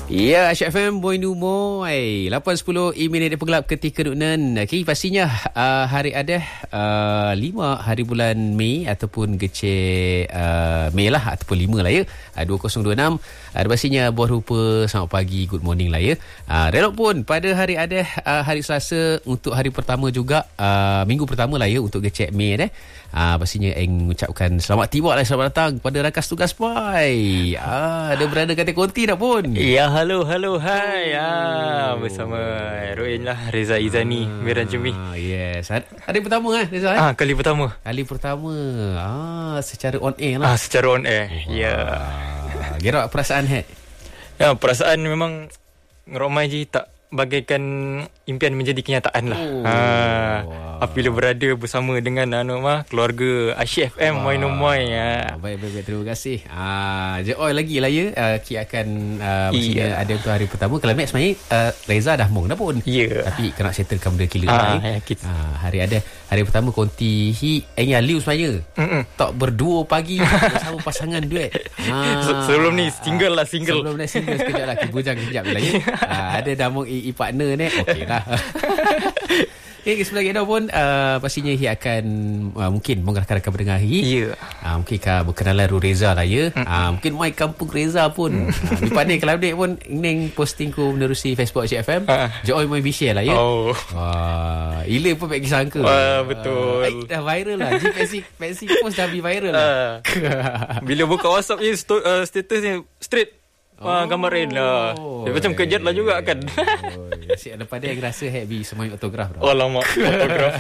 Ya, Asyik FM, Boy Numoy 8.10 minit pengelap ketika dunan. Okay, pastinya hari ada 5 hari bulan Mei ataupun gecek Mei lah, ataupun 5 lah ya, 2026. Pastinya buah rupa selamat pagi, good morning lah ya. Relok pun pada hari ada hari Selasa untuk hari pertama juga, minggu pertama lah ya untuk gecek Mei pastinya mengucapkan selamat tiba lah, selamat datang pada rakas tugas Boy. Ada berada kata konti dah pun. Ya, halo, hai. Bersama Roin lah, Reza Izani, Miran Jumi. Yes. Hari pertama Reza? Kali pertama. Secara on air lah. Secara on air. Ya. Gerak perasaan Ya, perasaan memang ngeromai je tak bagaikan impian menjadi kenyataan lah. Apabila berada bersama dengan keluarga Asyik FM, Moy Numoy. Baik, terima kasih. Je lagi lah ya. Ki akan mesti ada untuk hari pertama. Kalau Max sebenarnya Reza dah mong dah pun. Tapi kena settlekan benda kila hari pertama konti Liu sebenarnya. Tak berdua pagi bersama pasangan duet. Sebelum ni single. Sebelum ni single sekejap lah. Bujang kejap lah ya. Ada dah mong partner ni. Okey lah. Okay, sebelah kita pun pastinya Hi akan mungkin rakan-rakan pendengar Hi. Mungkin berkenalan Reza lah ya. Mungkin mai kampung Reza pun. Di pandai kalau update pun Neng posting ku menerusi Facebook Asyik FM. Joy mai share lah ya. Ila pun bagi sangka. Betul. Dah viral lah. Fancy post dah viral lah. Bila buka WhatsApp ni status ni straight gambar Rain lah. Macam kejat lah juga kan. Asyik lepas dia rasa happy semuanya autograf. Alamak, autograf.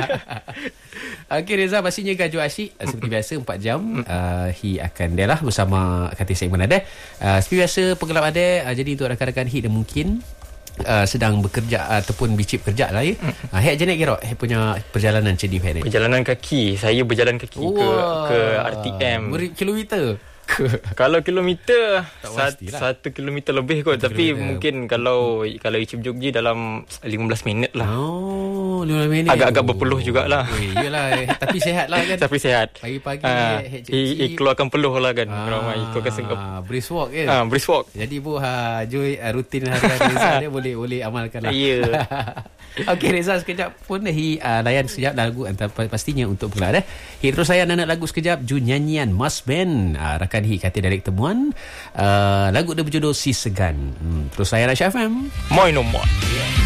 Okey Reza, pastinya gajo asyik seperti biasa 4 jam. Hi akan dia lah bersama kata segmen ada. Seperti biasa pengelap ada. Jadi untuk rakan-rakan Hi dan mungkin sedang bekerja ataupun bicip kerja lah ya. Hek jenis kira punya perjalanan cedih ni. Perjalanan kaki. Saya berjalan kaki ke RTM. Kilometer. Kalau kilometer 1 kilometer lebih kot. Tapi mungkin kalau Icip Jogji dalam 15 minit lah. 15 minit. Agak-agak berpeluh jugalah. Yelah. Tapi sehat lah kan. Tapi sehat. Pagi-pagi keluarkan peluh lah kan. Ramai keluarkan sengkap. Brisk walk kan. Brisk walk. Jadi Joy rutin hari-hari Reza dia boleh amalkan lah. Ya. Okey Reza, sekejap pun layan sekejap lagu pastinya untuk pengelar Hi terus layan anak lagu sekejap. Nyanyian Mas Ben, rakan Hi kata direct temuan. Lagu dia berjudul Si Segan. Terus layan Asyik FM, Moy Numoy.